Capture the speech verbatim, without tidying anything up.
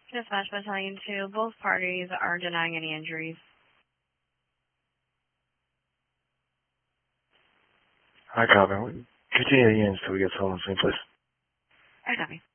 Dispatch Battalion two, both parties are denying any injuries. I copy. Continue the units until we get someone on the scene, please. I copy.